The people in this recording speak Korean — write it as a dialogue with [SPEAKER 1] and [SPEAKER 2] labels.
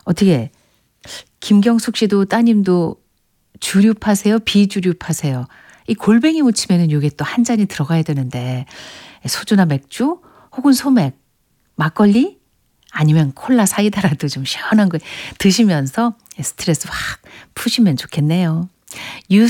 [SPEAKER 1] 어떻게 김경숙 씨도 따님도 주류파세요? 비주류파세요? 이 골뱅이 무침에는 요게 또 한 잔이 들어가야 되는데 소주나 맥주 혹은 소맥, 막걸리 아니면 콜라 사이다라도 좀 시원한 거 드시면서 스트레스 확 푸시면 좋겠네요.